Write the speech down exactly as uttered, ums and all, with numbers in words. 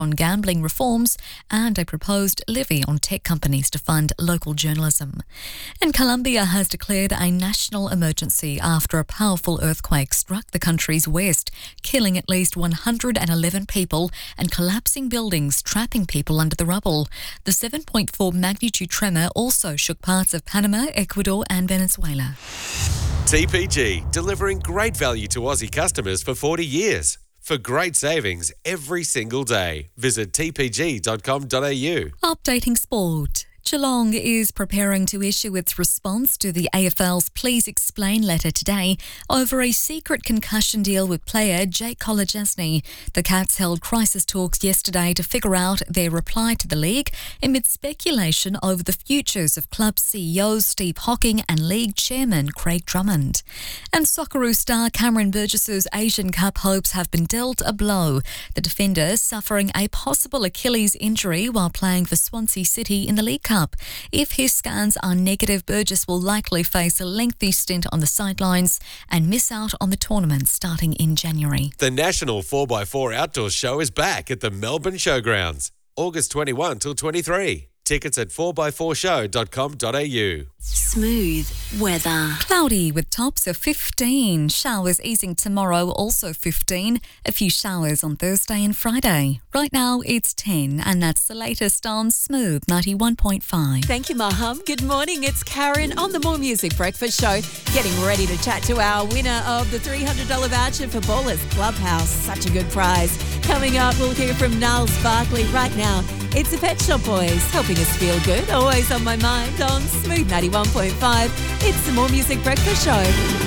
on gambling reforms and a proposed levy on tech companies to fund local journalism. And Colombia has declared a national emergency after a powerful earthquake struck the country's west, killing at least one hundred eleven people and collapsing buildings, trapping people under the rubble. The seven point four magnitude tremor also shook parts of Panama, Ecuador and Venezuela. T P G, delivering great value to Aussie customers for forty years. For great savings every single day, visit t p g dot com dot a u. Updating sport. Geelong is preparing to issue its response to the A F L's Please Explain letter today over a secret concussion deal with player Jake Kolodjasny. The Cats held crisis talks yesterday to figure out their reply to the league amid speculation over the futures of club C E Os Steve Hocking and league chairman Craig Drummond. And Socceroo star Cameron Burgess's Asian Cup hopes have been dealt a blow. The defender suffering a possible Achilles injury while playing for Swansea City in the League Cup. If his scans are negative, Burgess will likely face a lengthy stint on the sidelines and miss out on the tournament starting in January. The National four by four Outdoors Show is back at the Melbourne Showgrounds, August twenty-first till twenty-third. Tickets at four by four show dot com dot a u. Smooth weather. Cloudy with tops of fifteen. Showers easing tomorrow, also fifteen. A few showers on Thursday and Friday. Right now it's ten, and that's the latest on Smooth ninety-one point five. Thank you, Maham. Good morning. It's Karen on the More Music Breakfast Show, getting ready to chat to our winner of the three hundred dollars voucher for Ballers Clubhouse. Such a good prize. Coming up, we'll hear from Niles Barkley. Right now, it's the Pet Shop Boys, helping us feel good. Always on my mind on Smooth ninety-one point five. It's the More Music Breakfast Show.